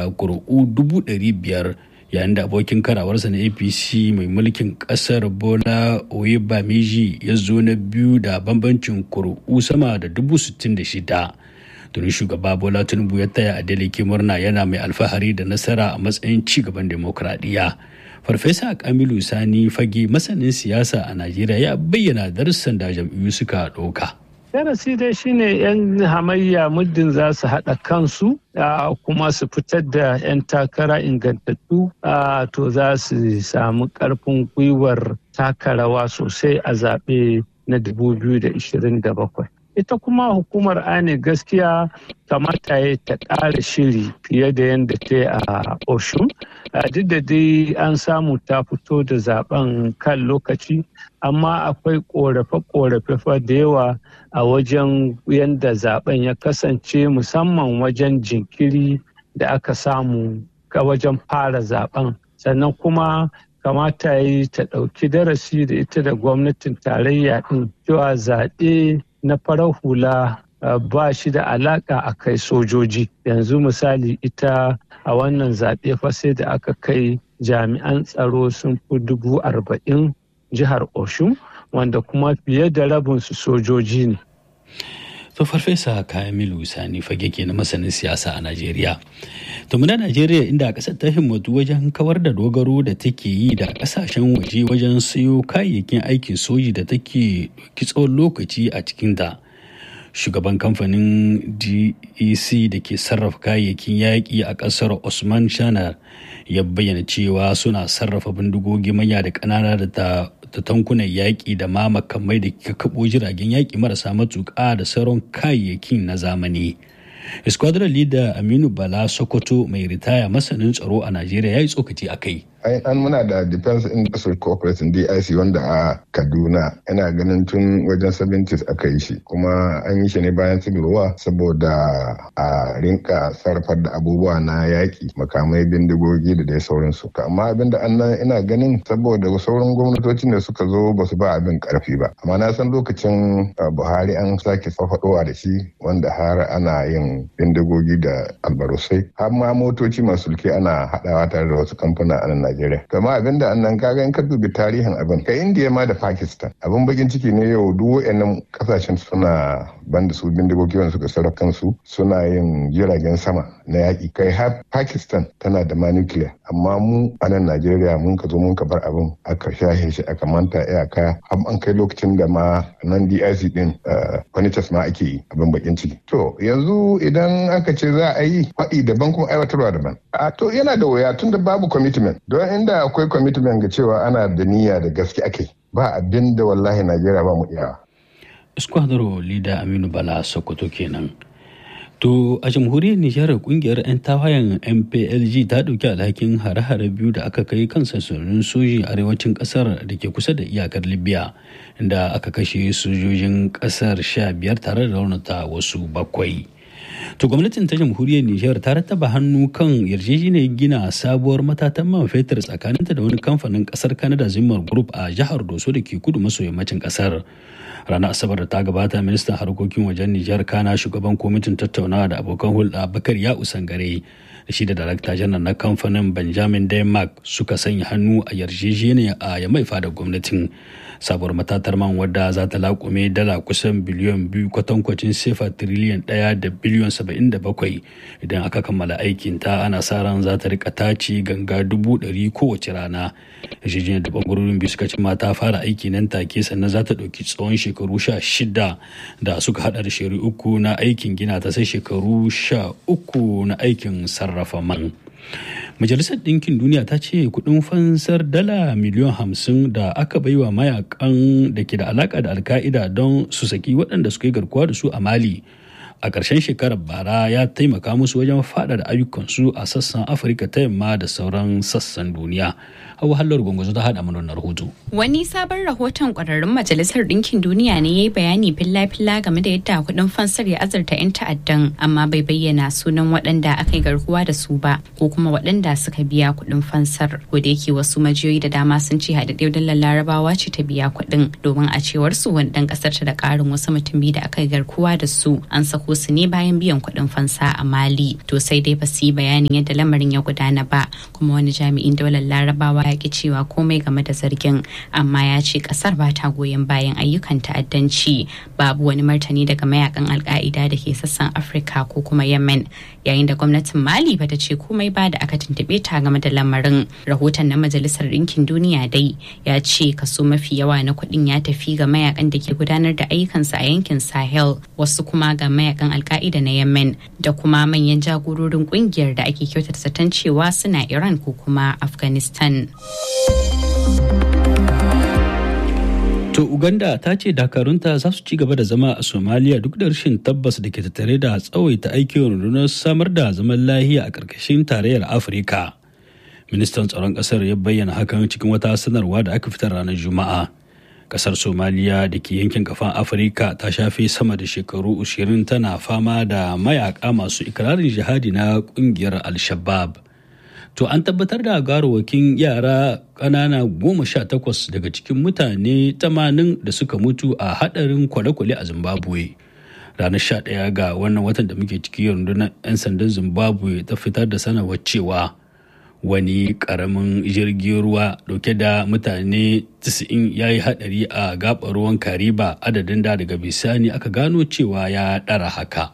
da ƙuri'u 500,000 yayin da abokin karawarsa na APC mai mulkin ƙasar Bola Oyebamiji ya zo na biyu da bambancin ƙuri'u sama da 66,000. Tuni shugaba Bola Tinubu ya taya Adeleke murna yana mai alfahari da nasara a matsayin cigaban demokradiyya. Farfesa Kamilu Sani Fage masanin siyasa a Najeriya ya bayyana darussan da jam'iyyu suka ɗauka. Darasi dai shine 'yan hamayya muddin za su haɗa kansu kuma su fitar da 'yan takara ingantattu to za su samu ƙarfin gwiwar taka rawa sosai a zaɓe na 2027. Ita kuma hukumar INEC gaskiya kamata ya ta ƙara shiri fiye da yadda ta yi a Osun. Duk da dai an samu ta fito da zaben kan lokaci, amma akwai ƙorafe-ƙorafe da yawa a wajen yadda zaben ya kasance, musamman wajen jinkiri da aka samu wajen fara zaben. Sannan kuma kamata yi ta ɗauki darasi da ita da gwamnatin tarayya ɗin cewa zaɓe na farar hula ba shi da alaƙa a kai sojoji. Yanzu misali ita a wannan zaɓe fa sai da aka kai jami'an tsaro sun fi 40,000 jihar Osun, wanda kuma fiye da rabinsu sojoji ne. To Farfesa Kamilu Sani Fage ke na masanin siyasa a Najeriya. To muna Najeriya inda ƙasar ta himmatu wajen kawar da dogaro da take yi da ƙasashen waje wajen sayo kayayyakin aikin soji da take tsawon lokaci a cikinta. Shugaban kamfanin DEC da ke sarrafa kayayyakin yaƙi a ƙasar Usman Shanar ya bayyana cewa suna sarrafa bindigogi manya da ƙanana da tankunan yaƙi da ma makamai da ke kaɓo jiragen yaƙi marasa matuƙa da sauran kayayyakin na zamani. Squadron leader Aminu Bala Sokoto mai ritaya masanin tsaro a Najeriya ya yi tsokaci a kai. An muna da Defense Industrial Corporation DIC wanda a Kaduna, ina ganin tun wajen 70s aka yi shi, kuma an yi shi ne bayan Civil War saboda a rinka sarrafar da abubuwa na yaƙi, makamai, bindigogi da dai sauransu. Amma abin da ina ganin saboda sauran gwamnatocin da suka zo ba su ba abin karfi ba. Amma na san lokacin Buhari an sake farfadowa da shi, wanda har ana yin bindigogi da albarusai, har ma motoci masu sulke ana haɗawa tare da wasu kamfuna a nan Najeriya. Kama abin da annan kaga in ka dubi tarihin abin, ka Indiya ma da Pakistan. Abin bakin ciki ne yau duk wayannan kasashen suna banda su bindigogi wanda suka sarrafa kansu suna yin jiragen sama na yaƙi. Kai har Pakistan tana da ma nuclear, amma mu a nan Najeriya mun ka zo mun ka bar abin aka shahe shi aka manta iyaka, har an kai lokacin da ma nan DIC din furnitures ma ake yi, abin bakin ciki. To yanzu idan aka ce za a yi faɗi daban kuma aiwatarwa daban. To yana da wuya tunda babu commitment. Don inda akwai commitment ga cewa ana da niyya da gaske ake, ba abin da wallahi Najeriya ba mu iya. Squadron leader Aminu Bala Sokoto kenan. To a jamhuriyar Nijar kungiyar 'yan tawayen MPLG ta ɗauki alhakin hare-hare biyu da aka kai kan sansanin soji arewacin ƙasar da ke kusa da iyakar Libya, inda aka kashe sojojin ƙasar 15 tare da raunata wasu 7. To gwamnatin ta jamhuriyar Nijar ta rattaba hannu kan yarjejeniyar gina sabuwar matatan man fetur tsakaninta da wani kamfanin ƙasar Canada Zimmer Group a jihar Doso da ke kudu maso yammacin ƙasar. Ranar Asabar da ta gabata, ministan harkokin wajen Nijar kana shugaban kwamitin tattaunawa da abokan hulɗa Bakar Ya'u Sangare da shi da darakta janar na kamfanin Benjamin Denmark suka sanya hannu a yarjejeniya a Yamai fadar gwamnatin. Sabuwar matatar man wadda za ta laƙume dala kusan biliyan 2 kwatankwacin sefa tiriliyan 1 da biliyan 77 idan aka kammala aikin ta, ana sa ran za ta rika taci ganga 100,000 kowace rana. Yarjejeniyar da bangarorin biyu suka cimma ta fara aiki nan take, sannan za ta ɗauki tsawon shekaru 16 da suka hada da shekaru 3 na aikin gina ta sai shekaru 13 na aikin sarrafa man. Majalisar Ɗinkin Duniya ta ce kuɗin fansar dala miliyan 50 da aka baiwa mayakan da ke da alaƙa da Al-Qaida don su saki waɗanda suka yi garkuwa da su a Mali a ƙarshen shekarar bara ya taimaka musu wajen faɗaɗa ayyukansu a sassan Afirka ta yamma da sauran sassan duniya. Hauwa Hallar Gwangwazo ta haɗa mana rahoto. Wani sabon rahoton ƙwararrun Majalisar Ɗinkin Duniya ne ya yi bayani filla-filla game da yadda kuɗin fansar ya azurta 'yan ta'addan, amma bai bayyana sunan waɗanda aka yi garkuwa da su ba ko kuma waɗanda suka biya kuɗin fansar. Ko da yake wasu majiyoyi da dama sun ce haɗaɗɗiyar dallar Larabawa ce ta biya kuɗin, domin a cewar su wani ɗan ƙasar ta da ƙarin wasu mutum biyu da aka yi garkuwa da su an sako sako su ne bayan biyan kuɗin fansa a Mali. To sai dai ba su yi bayanin yadda lamarin ya gudana ba, kuma wani jami'in daular Larabawa ya ki cewa komai game da zargin, amma ya ce kasar ba ta goyon bayan ayyukan ta'addanci. Babu wani martani daga mayakan Al-Qaida da ke sassan Afirka ko kuma Yemen, yayin da gwamnatin Mali bata ce komai ba da aka tuntuɓe ta game da lamarin. Rahoton na Majalisar Ɗinkin Duniya dai ya ce kaso mafi yawa na kuɗin ya tafi ga mayakan da ke gudanar da ayyukansu a yankin Sahel, wasu kuma ga mayakan Al-Qaida na Yemen da kuma manyan jagororin kungiyar da ake kyautata zaton cewa suna Iran ko kuma Afghanistan. To Uganda ta ce dakarunta za su ci gaba da zama a Somalia duk da rashin tabbas da ke tattare da tsawaita aikin rundunar samar da zaman lahiya a ƙarƙashin tarayyar Afirka. Ministan tsaron ƙasar ya bayyana hakan cikin wata sanarwa da aka fitar ranar Juma'a. Ƙasar Somaliya da ke yankin kafan Afirka ta shafe sama da shekaru 20 tana fama da mayaka masu ikirarin jihadi na ƙungiyar Al-Shabaab. To an tabbatar da gawarwakin yara ƙanana 18 daga cikin mutane 80 da suka mutu a haɗarin kwale-kwale a Zimbabwe. Ranar 11 ga wannan watan da muke ciki, rundunar 'yan sandan Zimbabwe ta fitar da sanarwar cewa wani ƙaramin jirgin ruwa dauke da mutane 90 ya yi haɗari a gaɓar ruwan Kariba, adadin da daga bisani aka gano cewa ya ɗara haka.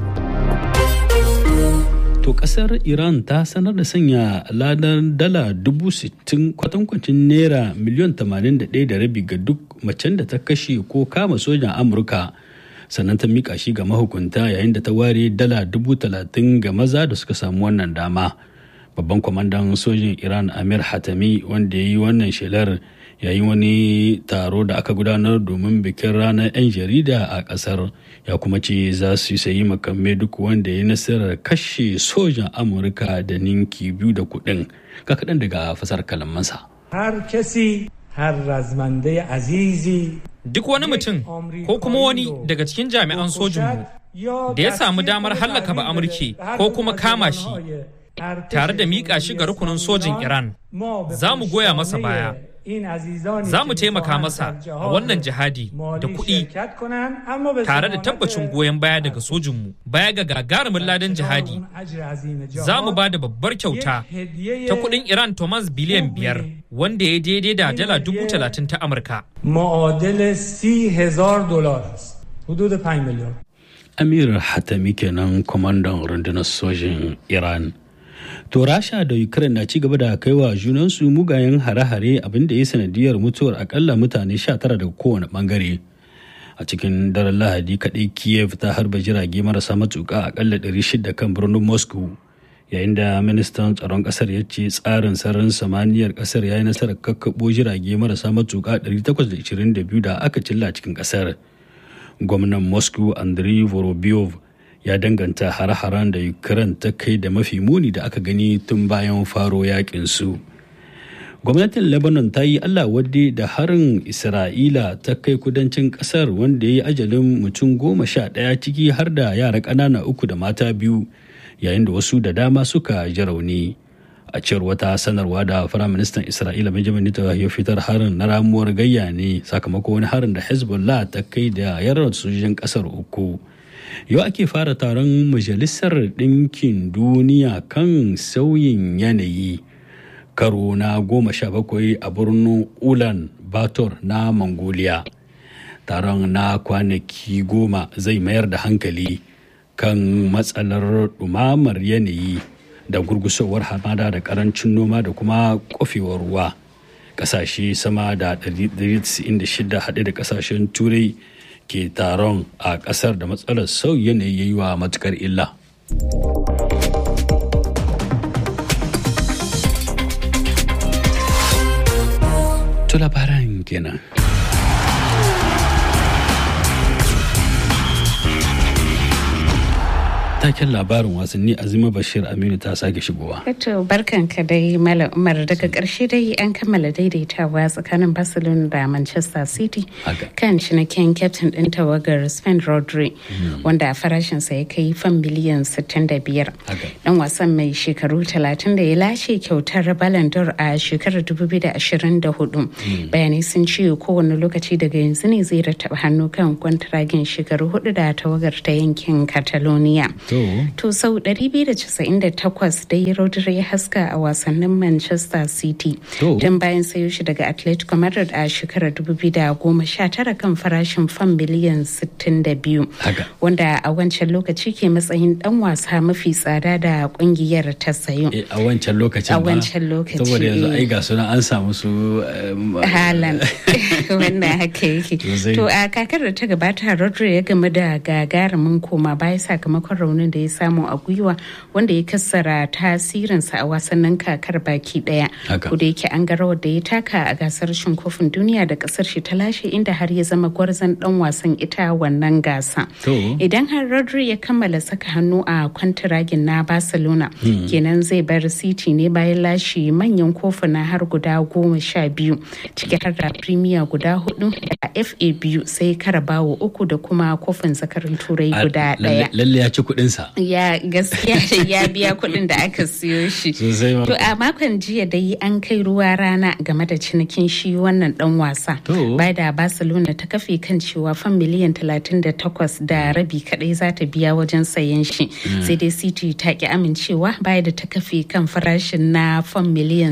To kasar Iran ta sanar da sanya ladan dala 60,000 kwatankwacin naira miliyan 81.5 ga duk macen da ta kashe ko kama sojan Amurka, sannan ta mika shi ga mahukunta, yayin da ta ware dala 30,000 ga maza da suka samu wannan dama. Babban kwamandan sojin Iran Amir Hatami, wanda ya yi wannan shelar yayin wani taro da aka gudanar domin bikin ranar 'yan jarida a kasar, ya kuma ce za su sayi makamai duk wanda ya nasarar kashe sojan Amurka da ninki biyu da kuɗin. Ga kaɗan daga fasar kalamansa. Duk wani mutum ko kuma wani daga cikin jami'an sojinmu da ya samu damar hallaka ba Amurke ko kuma kama shi tare da miƙa shi ga rukunin sojin Iran, za mu goya masa baya. Za mu taimaka masa a wannan jihadi da kuɗi tare da tabbacin goyon baya daga sojinmu. Baya ga gagarumin ladan jihadi, za mu ba da babbar kyauta ta kuɗin Iran Thomas biliyan 5, wanda ya daidai da dala 30,000 ta Amurka. Amir Hatami kenan, kwamandan rundunar sojin Iran. To Rasha da Ukraine na ci gaba da kaiwa junansu mugayen hare-hare, abinda ya sanadiyar mutuwar akalla mutane 19 daga kowane bangare. A cikin daren Lahadi kaɗai Kiev ta harba jirage marasa matuƙa akalla 600 kan birnin Moscow, yayin da ministan tsaron ƙasar ya ce tsarin sararin samaniyar ƙasar ya yi nasarar kakkaɓo jirage marasa matuƙa 822 da aka cilla cikin ƙasar. Gwamnan Moscow Andriy Vorobyov ya danganta hare-haren da Ukraine ta kai da mafi muni da aka gani tun bayan faro yakin su. Gwamnatin Lebanon ta yi Allah wadde da harin Isra'ila ta kai kudancin kasar, wanda ya yi ajalin mutum 11 ciki har da yara ƙanana 3 da mata 2, yayin da wasu da dama suka ji rauni. A cewar wata sanarwa da Firaministan Isra'ila Benjamin Netanyahu ya fitar, harin na ramuwar gayya ne sakamakon wani harin da Hezbollah ta kai da yaran sojojin kasar 3. Yau ake fara taron Majalisar Ɗinkin Duniya kan sauyin yanayi karo na 17 a birnin Ulan Bator na Mongolia. Taron na kwanaki 10 zai mayar da hankali kan matsalar ɗumamar yanayi da gurgusowar hamada da ƙarancin noma da kuma kofewar ruwa. Ƙasashe sama da 196 haɗe da ƙasashen Turai ke taron a ƙasar da matsalar sauyi yanayi ya yi wa matukar illa. To labaran kenan. taken labarin wasanni Azima Bashir Aminu ta sake shigowa. To barkanka dai Malam Umar, daga ƙarshe dai an kammala daidaitawa tsakanin Barcelona da Manchester City kan cinikin kyaftin ɗin tawagar Spain Rodri wanda farashinsa ya kai fan miliyan 65. Dan wasan mai shekaru 30 da ya lashe kyautar Ballon d'Or a shekarar 2024. Bayanai sun ce kowane lokaci daga yanzu ne zai rattaba hannu kan kwantaragin shekaru 4 da tawagar ta yankin Catalonia. To sau 298 dai Rodri ya haska a wasannin Manchester City don bayan sayo shi daga Atletico Madrid a shekarar 2019 kan farashin fan miliyan 62 wanda a wancan lokaci ke matsayin dan wasa mafi tsada da kungiyar ta sayo. A wancan lokacin saboda yanzu ai ga suna an samu su Haaland wannan haka yake. To a kakar da ta gabata Rodri ya game da gagarumin koma baya sakamakon raunin da ya samu a gwiwa wanda ya kassara tasirinsa a wasannin kakar baki daya. Kuda yake an ga rawar da ya taka a gasar cin kofin duniya da kasar shi ta lashe inda har ya zama gwarzon dan wasan ita wannan gasa. Idan har Rodri ya kammala saka hannu a kwantiragin na Barcelona kenan zai bar City ne bayan lashe manyan kofuna har guda 12 ciki har da Premier guda 4 da FA 2 sai Carabao 3 da kuma kofin zakarin Turai guda 1. Lalle ya ci kudin sa. Ya gaskiya ya biya kudin da aka siyo shi. To a makon jiya dai an kai ruwa rana game da cinikin shi wannan dan wasa. Bai da Barcelona ta kafe kan cewa fan miliyan 38 da rabi kadai za ta biya wajen sayen shi. Sai dai City ta ki amincewa bai da ta kafe kan farashin na fan miliyan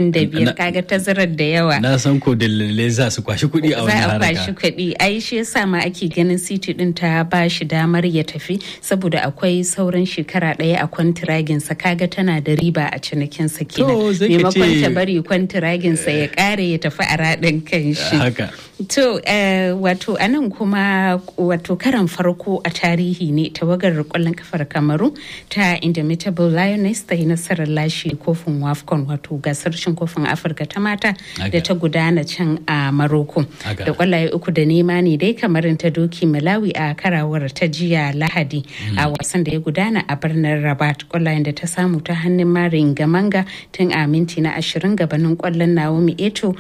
65 kaga tazarar da yawa. Na san ko dalilai za su kwashi kuɗi a wannan haraka. Za a kwashi kuɗi. Ai shi yasa ma ake ganin City din ta ba shi damar ya tafi saboda akwai sauran shekara ɗaya a kwantiragin sa kaga tana da riba a cinikin sa kenan. Maimakon ta bari kwantiragin sa ya kare ya tafi a radin kan shi. Haka. To wato anan kuma wato karan farko a tarihi ne tawagar kwallon kafar Kamaru ta Indomitable Lioness ta yi nasarar lashe kofin WAFCON wato gasar cin kofin Afirka ta mata da ta gudana can a Maroko. Da kwallaye 3-0 ne dai Kamarin ta doki Malawi a karawar ta jiya Lahadi a wasan da ya gudana a birnin Rabat. Kwallayen da ta samu ta hannun Marin Gamanga tun a minti na 20 gabanin kwallon Naomi Eto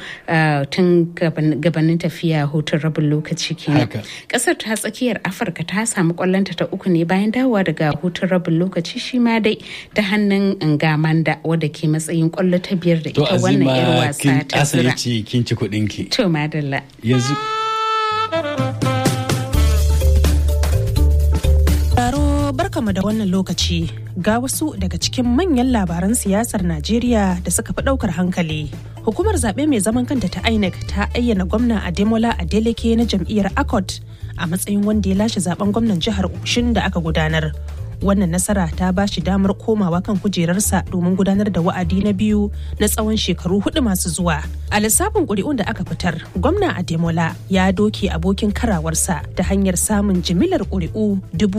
tun gabanin tafiya hutun rabin lokaci kenan. Kasar ta tsakiyar Afirka ta samu kwallonta ta 3 ne bayan dawowa daga hutun rabin lokaci shi ma dai ta hannun Ngamanda wadda ke matsayin kwallo ta 5 da ita wannan yar wasa ta zira. Kin ci kuɗin ki. To madalla. Yanzu barkamu da wannan lokaci ga wasu daga cikin manyan labaran siyasar Najeriya da suka fi ɗaukar hankali. Hukumar zaɓe mai zaman kanta ta INEC ta ayyana gwamna Ademola Adeleke na jam'iyyar ACOT a matsayin wanda ya lashe zaben gwamnan jihar Osun da aka gudanar. Wannan nasara ta ba shi damar komawa kan kujerarsa domin gudanar da wa'adi na biyu na tsawon shekaru 4 masu zuwa. A lissafin ƙuri'un da aka fitar, gwamna Ademola ya doke abokin karawarsa ta hanyar samun jimillar ƙuri'u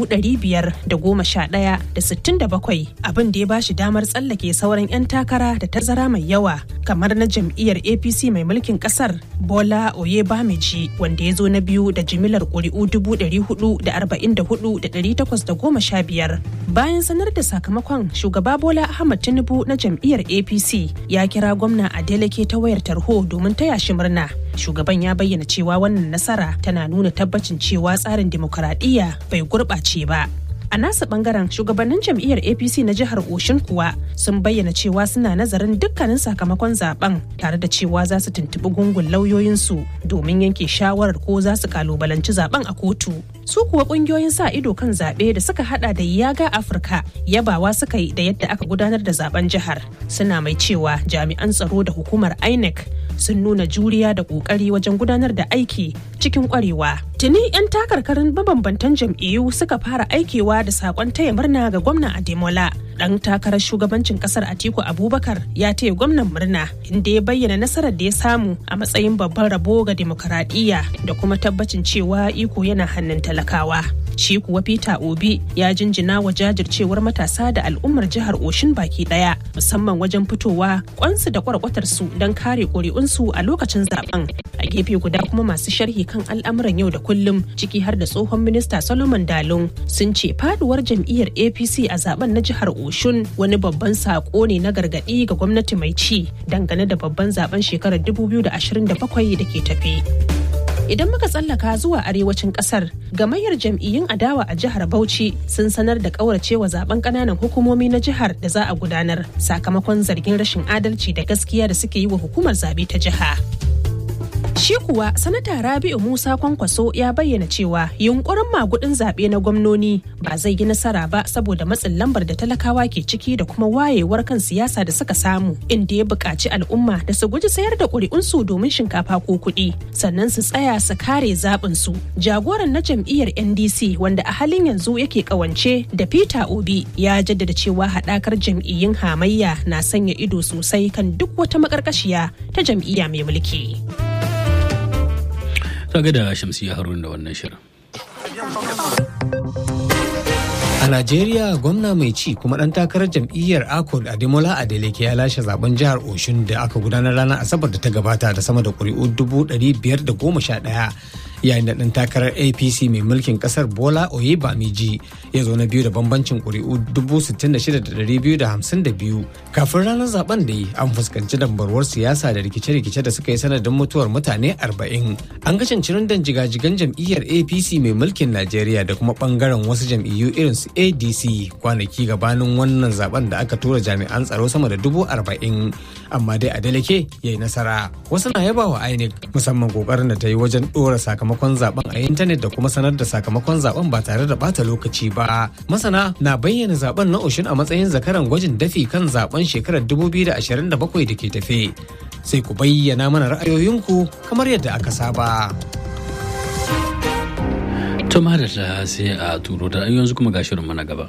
511,067 abin da ya ba shi damar tsallake sauran 'yan takara da tazara mai yawa kamar na jam'iyyar APC mai mulkin ƙasar Bola Oyebameji wanda ya zo na biyu da jimillar ƙuri'u 444,815. Bayan sanar da sakamakon, shugaba Bola Ahmed Tinubu na jam'iyyar APC ya kira gwamna Adeleke ta wayar tarho domin taya shi murna. Shugaban ya bayyana cewa wannan nasara tana nuna tabbacin cewa tsarin dimokuraɗiyya bai gurɓace ba. A nasa bangaren shugabannin jam'iyyar APC na jihar Osun kuwa sun bayyana cewa suna nazarin dukkanin sakamakon zaben tare da cewa za su tuntuɓi gungun lauyoyinsu domin yanke shawarar ko za su kalubalanci zaben a kotu. Su kuwa kungiyoyin sa ido kan zaɓe da suka hada da Yaga Afirka yabawa suka yi da yadda aka gudanar da zaben jihar. Suna mai cewa jami'an tsaro da hukumar INEC sun nuna juriya da kokari wajen gudanar da aiki cikin kwarewa. Tuni 'yan takarkarin mabambantan jam'iyyu suka fara aikewa da sakon taya murna ga gwamna Ademola. Dan takarar shugabancin kasar Atiku Abubakar ya taya gwamnan murna inda ya bayyana nasarar da ya samu a matsayin babban rabo ga dimokuraɗiyya da kuma tabbacin cewa iko yana hannun talakawa. Shi kuwa Peter Obi ya jinjina wa jajircewar matasa da al'ummar jihar Osun baki daya musamman wajen fitowa kwansu da kwarkwatarsu don kare ƙuri'unsu a lokacin zaben. A A gefe guda kuma masu sharhi kan al'amuran yau da kullum ciki har da tsohon minista Solomon Dalun sun ce faduwar jam'iyyar APC a zaben na jihar Oshun wani babban sako ne na gargadi ga gwamnati mai ci dangane da babban zaben shekarar 2027 da ke tafe. Idan muka tsallaka zuwa arewacin kasar, gamayyar jam'iyyun adawa a jihar Bauchi sun sanar da kauracewa zaben kananan hukumomi na jihar da za a gudanar sakamakon zargin rashin adalci da gaskiya da suke yi wa hukumar zabe ta jiha. Shi kuwa sanata Rabi'u Musa Kwankwaso ya bayyana cewa yunkurin magudin zaɓe na gwamnoni ba zai yi nasara ba saboda matsin lambar da talakawa ke ciki da kuma wayewar kan siyasa da suka samu, inda ya buƙaci al'umma da su guji sayar da ƙuri'unsu domin shinkafa ko kuɗi, sannan su tsaya su kare zaɓinsu. Jagoran na jam'iyyar NDC wanda a halin yanzu yake ƙawance da Peter Obi ya jaddada cewa haɗakar jam'iyyun hamayya na sanya ido sosai kan duk wata maƙarƙashiya ta jam'iyya mai mulki. Kaga da Shamsiyya Haruna da wannan shirin. A Najeriya, gwamna mai ci kuma ɗan takarar jam'iyyar ACORD Ademola Adeleke ya lashe zaben jihar Oshun da aka gudanar ranar Asabar da ta gabata da sama da ƙuri'u 511, yayin da ɗan takarar APC mai mulkin ƙasar Bola Oyebamiji ya zo na biyu da bambancin ƙuri'u 66,252. Kafin ranar zaben da yi an fuskanci dambarwar siyasa da rikice-rikice da suka yi sanadin mutuwar mutane 40. An ga cincirin jigajigan jam'iyyar APC mai mulkin Najeriya da kuma ɓangaren wasu jam'iyyu irin su ADC kwanaki gabanin wannan zaben da aka tura jami'an tsaro sama da 40,000, amma dai Adeleke ya yi nasara. Wasu na yaba wa INEC musamman kokarin da ta yi wajen ɗora sakamakon zaben a intanet da kuma sanar da sakamakon zaben ba tare da bata lokaci ba. Masana na bayyana zaben na Oshun a matsayin zakaran gwajin dafi kan zaben shekarar 2027 da ke tafe. Sai ku bayyana mana ra'ayoyinku kamar yadda aka saba. Tuma da ta sai a turo da yanzu kuma ga shirin mana gaba.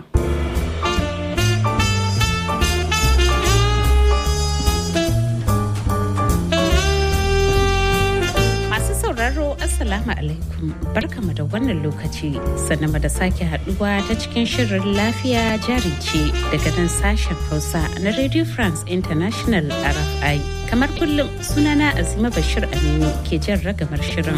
Assalamu alaikum, barkamu da wannan lokaci sannan da sake haduwa ta cikin shirin lafiya jari ce daga nan sashen Hausa na Radio France International RFI. Kamar kullum sunana Azima Bashir Aminu ke jan ragamar shirin.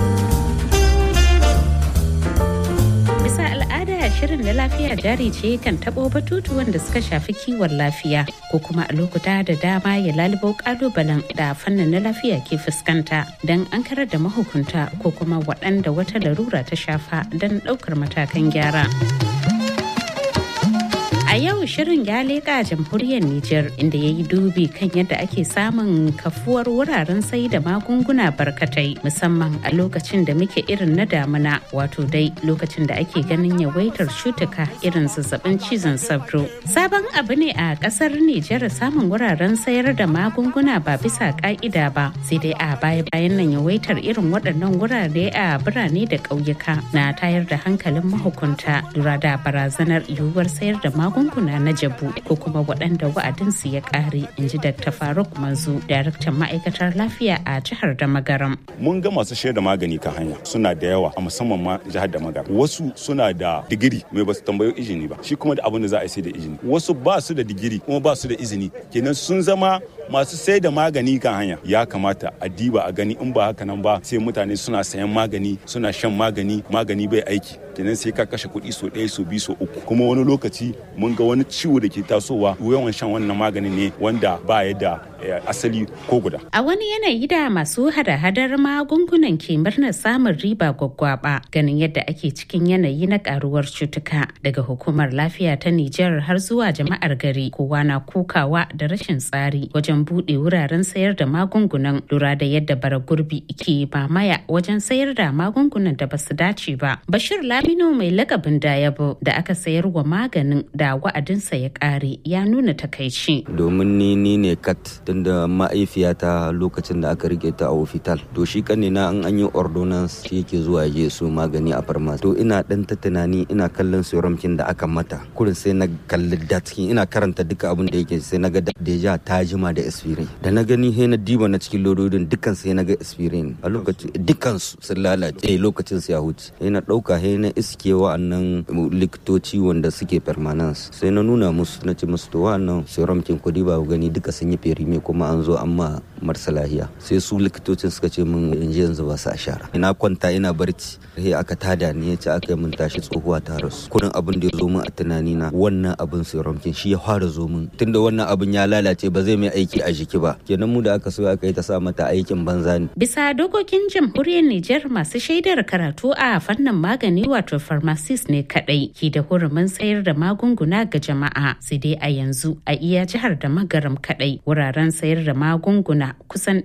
Bisa al'ada shirin na lafiya jari ce kan taɓo batutuwan da suka shafi kiwon lafiya ko kuma a lokuta da dama ya lalubo kalubalen da fannin na lafiya ke fuskanta don an karar da mahukunta ko kuma waɗanda wata larura ta shafa don ɗaukar matakan gyara. A yau shirin ya leƙa jamhuriyar Nijar inda ya yi dubi kan yadda ake samun kafuwar wuraren sai da magunguna barkatai musamman a lokacin da muke irin na damuna, wato dai lokacin da ake ganin yawaitar cutuka irin zazzabin cizon sauro. Sabon abu ne a ƙasar Nijar samun wuraren sayar da magunguna ba bisa ƙa'ida ba, sai dai a baya-bayan nan yawaitar irin waɗannan wurare a birane da ƙauyuka na tayar da hankalin mahukunta lura da barazanar yiwuwar sayar da magunguna na jabu ko kuma waɗanda wa'adinsu ya ƙare, in ji Dr. Faruk Manzu, daraktan ma'aikatar lafiya a jihar Damagaram. Mun ga masu sayar da magani kan hanya suna da yawa a musamman ma jihar Damagaram. Wasu suna da digiri mai ba su tambayo izini ba, shi kuma da abin da za a sai da izini. Wasu ba su da digiri kuma ba su da izini, kenan sun zama masu sai da magani kan hanya. Ya kamata a diba a gani, in ba haka nan ba sai mutane suna sayan magani suna shan magani bai aiki, kenan sai ka kashe kuɗi so ɗaya so biyu so uku. Kuma wani lokaci mun ga wani ciwo da ke tasowa yawan shan wannan maganin ne wanda ba ya da asali ko guda. A wani yanayi da masu hada-hadar magungunan ke murnar samun riba gwaggwaba ganin yadda ake cikin yanayi na karuwar cutuka, daga hukumar lafiya ta Nijar har zuwa jama'ar gari kowa na kokawa da rashin tsari wajen buɗe wuraren sayar da magungunan, lura da yadda bara gurbi ke mamaya wajen sayar da magungunan da basu dace ba. Bashir Lamino mai lakabin Dayabo da aka sayar wa maganin da wa'adinsa ya ƙare ya nuna takaici. Domin ni ne kat tunda ma'aifiyata lokacin da aka rike ta a hospital, to shi kanina an yi ordonance shi yake zuwa je su magani a farmasi. To ina dan ta tunani ina kallon serum da aka mata kurin sai na kalli datkin ina karanta duka abin da yake sai na ga deja ta jima da aspirin. Da na gani sai na diba na cikin lododin dukkan sai na ga aspirin a lokacin dukkan su sun lalace lokacin su ya huce. Sai na dauka sai na iske wa'annan likitoci wanda suke permanence, sai na nuna musu na ce musu to wa'annan serum ku diba gani duka sun yi ferime kuma an zo amma marasa lahiya. Sai su likitocin suka ce min yanzu ba su a shara. Ina kwanta ina barci sai aka tada ni yace aka yi min tashi tsohuwa ta rasu. Kurin abin da ya zo min a tunani na wannan abin serum kin shi ya fara zo min. Tunda wannan abin ya lalace ba zai mai aiki a jiki ba. Kenan mu da aka so aka yi ta sa mata aikin banza ne. Bisa dokokin jamhuriyar Nijar masu shaidar karatu a fannin magani wato pharmacist ne kadai ke da hurumin sayar da magunguna ga jama'a. Sai dai a yanzu a iya jihar da Magaram kadai wuraren sayar da magunguna kusan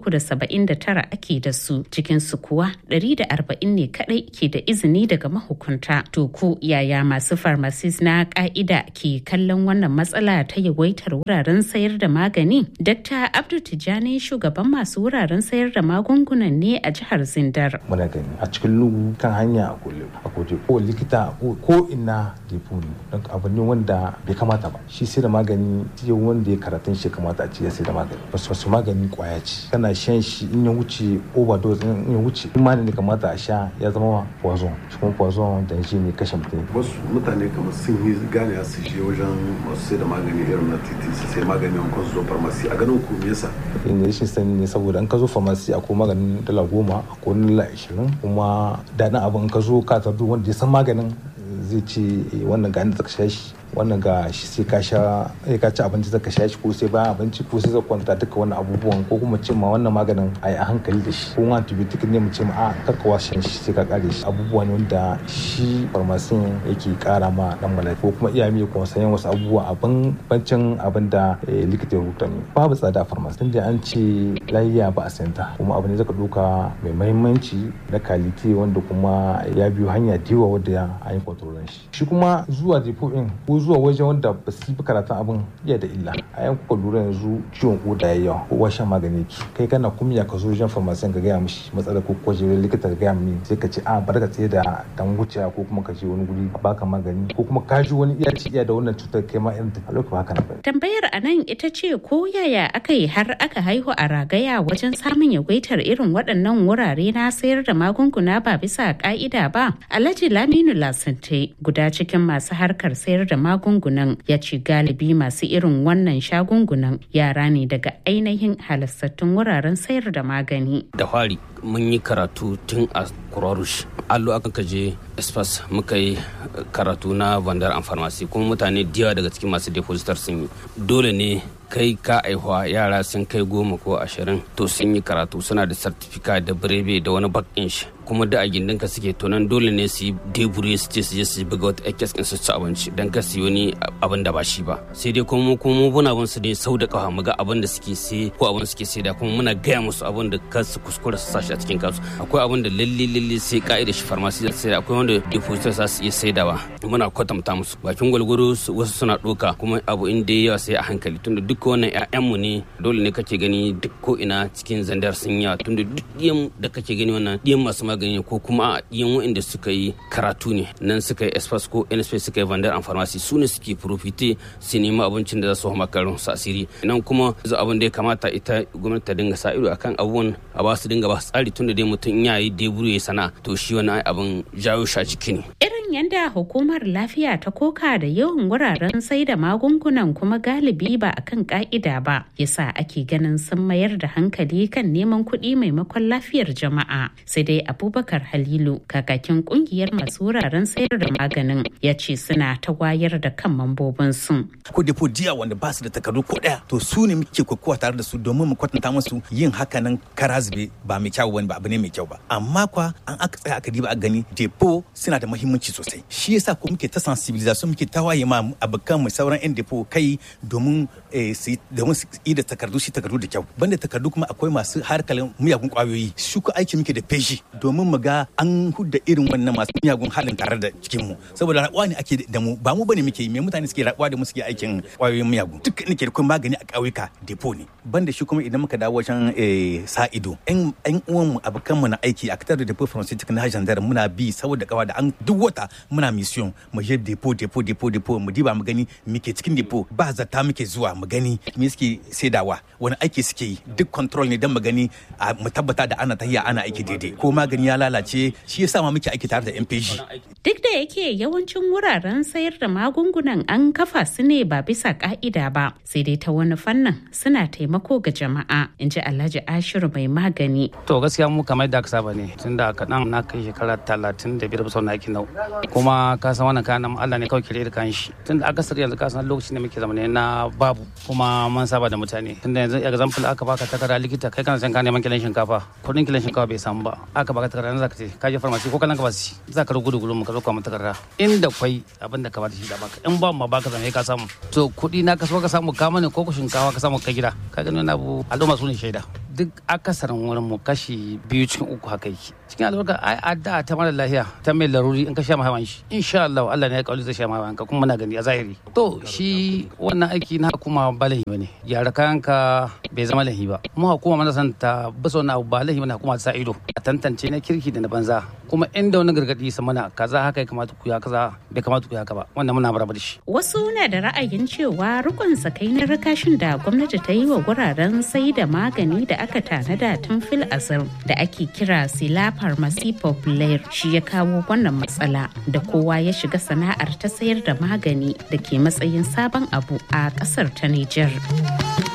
379 ake da su, cikin su kuwa 140 ne kadai ke da izini daga mahukunta. To ku yaya masu pharmacist na ka'ida ke kallon wannan matsala ta yawaitar wuraren sayar da magani? Dr. Abdul Tijani shugaban masu wuraren sayar da magungunan ne a jihar Zindar. Muna gani a cikin lungu kan hanya a kote ko likita ko ina depo ne, don abu ne wanda bai kamata ba. Shi sai da magani shi wanda ya karatun shi kamata a ce ya sai da magani. Wasu magani kwaya ce, kana shan shi in ya wuce overdose, in ya wuce imanin da kamata a sha ya zama poison. Shi kuma poison da shi ne kashe mutum. Wasu mutane kamar sun yi gane su je wajen masu sai da magani irin na titi su sai magani an kan zo farmasi. A ganin ku me yasa? In rashin sani ne, saboda an ka zo farmasi akwai maganin $10 akwai $20, kuma daɗin abin ka zo ka tardu wanda ya san maganin zai ce wannan ga zaka sha shi, wannan ga shi sai ka sha, ka ci abinci zaka sha shi, ko sai bayan abinci, ko sai zaka kwanta, duka wannan abubuwan. Ko kuma ce ma wannan maganin ai a hankali da shi, ko wani antibiotic ne mu ce ma a karka washe shi sai ka kare shi. Abubuwa ne wanda shi farmasin yake kara ma dan malaki, ko kuma iyaye ko sayan wasu abubuwa abin bancin abin da likita ya rubuta ne. Babu tsada a farmasi, tunda an ce lafiya ba a sayanta, kuma abu ne zaka doka mai muhimmanci na kalite wanda kuma ya biyo hanya diwa wadda an yi kontrolin shi. Shi kuma zuwa depo din ko zuwa wajen wanda ba su yi karatun abin iya da illa. A yan kuka lura yanzu ciwon koda ya yawa, kowa shan magani ki kai kana kumya ka zo wajen farmasiyan ka gaya mishi matsala, ko kwaje likita ka gaya mini sai ka ce a bar ka tsaye da dan wuciya, ko kuma ka je wani guri a baka magani, ko kuma ka ji wani iya da wannan cutar kai ma irin a lokacin haka na. Tambayar a nan ita ce ko yaya aka yi har aka haihu a ragaya wajen samun yawaitar irin waɗannan wurare na sayar da magunguna ba bisa ka'ida ba. Alhaji Laminu Lasante guda cikin masu harkar sayar da magungunan ya ce galibi masu irin wannan shagungunan yara ne daga ainihin halassattun wuraren sayar da magani. Da fari mun yi karatu tun a Kurarush, allo aka kaje espas muka yi karatu na vendor and pharmacy, kuma mutane da yawa daga cikin masu depositar sun yi. Dole ne kai ka aihuwa yara sun kai 10 ko 20 to sun yi karatu, suna da certificate da birebe da wani bakin shi, kuma da a gindinka suke to nan dole ne su yi debure su ce su je su buga wata ekes in su ci abinci dan ka su wani abin da ba shi ba. Sai dai kuma muna bin su ne sau da kafa mu ga abin da suke sai ko abin suke sai da, kuma muna gaya musu abin da kar su kuskura su sashi a cikin kansu. Akwai abin da lalle sai ka'ida shi farmasi da sai, akwai wanda depositor za su iya saidawa, muna kwatanta musu bakin gwalgwaro. Wasu suna doka, kuma abu inda yawa sai a hankali, tunda duk wannan ƴaƴanmu ne. Dole ne kake gani duk ko ina cikin Zandar sun yawa, tunda duk ɗiyan da kake gani wannan ɗiyan masu magani ko kuma ɗiyan waɗanda suka yi karatu ne, nan suka yi espas ko nsp suka yi vendor and pharmacy, su ne suke profite su nemi abincin da za su hama karin su asiri. Nan kuma zo abin da ya kamata ita gwamnati ta dinga sa ido akan abubuwan, a ba su dinga ba su tsari, tunda dai mutum ya yi deburu ya sana to shi wani abin jawo shi a ciki ne. Irin yadda hukumar lafiya ta koka da yawan wuraren sai da magungunan kuma galibi ba akan ka'ida ba, yasa ake ganin sun mayar da hankali kan neman kuɗi maimakon lafiyar jama'a. Sai dai Abubakar Halilu, kakakin kungiyar masu wuraren sayar da maganin, ya ce suna ta wayar da kan mambobin su. Ko depo jiya wanda ba su da takardu ko daya, to su ne muke kokowa tare da su domin mu kwatanta musu yin haka nan karazbe ba mai kyau bane, ba abu ne mai kyau ba. Amma kwa an aka tsaya aka diba a gani depo suna da muhimmanci sosai. Shi yasa ko muke ta sensibilisation, muke ta waye ma abokan mu sauran yan depo kai domin su yi da takardu da kyau. Banda takardu kuma akwai masu harkalin miyagun kwayoyi, su ko aiki muke da feshi domin mu ga an hudda irin wannan masu miyagun halin tare da cikin mu, saboda rabuwa ne ake da mu, ba mu bane muke yi, me mutane suke rabuwa da mu suke aikin kwayoyin miyagun. Duk nake da kuma magani a ƙauyuka depo ne. Banda shi kuma idan muka dawo wajen sa ido, ɗan uwan mu abokan mu na aiki a kitar da depo pharmaceutical na Zandar muna bi saboda kawa da an duk wata muna mission mu je depo mu diba mu gani muke cikin depo ba zata muke zuwa mu gani me suke saidawa wani aiki suke yi duk control ne dan mu gani mu tabbata da ana tahiya ana aiki daidai ko magani ya lalace shi yasa ma muke aiki tare da MPG. Duk da yake yawancin wuraren sayar da magungunan an kafa su ne ba bisa ka'ida ba sai dai ta wani fannin suna taimako ga jama'a, in ji Alhaji Ashiru mai magani. To gaskiya mu kamar da aka saba ne tunda kaɗan na kai shekara 35 bisa na aikin nau kuma ka san wannan kayan Allah ne kawai kire da kan shi tunda aka sirri yanzu ka san lokacin da muke zama ne na babu kuma mun saba da mutane tunda yanzu example aka baka takarda likita kai kana san ka neman kilon shinkafa kudin kilon shinkafa bai samu ba aka baka takarda zaka ce ka je pharmacy ko kalan ka ba shi zaka rugu mu ka zo ka mu takarda inda kwai abin da ka bada shi da baka in ba ma baka zama ka samu to kudi na ka so ka samu ka mane ko shinkafa ka samu ka gida ka gani wannan abu al'umma su ne shaida duk akasarin wurin mu kashi 2 cikin 3 haka yake cikin albarka ai adda ta mara lafiya ta mai laruri in ka sha mahawan shi insha Allah Allah ne ya kauli zai sha mahawan ka kuma muna gani a zahiri to shi wannan aiki na kuma ba lahi bane gyara kayanka bai zama lahi ba mu hukuma mana san ta bisa wannan abu ba lahi bane hukuma ta sa ido a tantance na kirki da na banza kuma inda wani gargadi sa mana kaza haka ya kamata ku ya kaza bai kamata ku ya haka ba wannan muna baraba da shi. Wasu na da ra'ayin cewa rukun sakainar rakashin da gwamnati ta yi wa guraren sai da magani da aka tanada tun fil azal da ake kira Sila Pharmacy Populaire shi ya kawo wannan matsala da kowa ya shiga sana'ar ta sayar da magani da ke matsayin sabon abu a kasar ta Nijar.